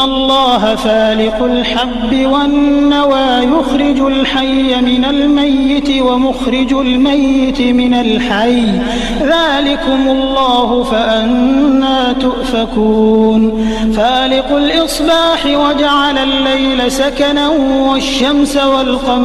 الله فالق الحب والنوى يخرج الحي من الميت ومخرج الميت من الحي ذلكم الله فأنى تؤفكون فالق الإصباح وجعل الليل سكنا والشمس والقمر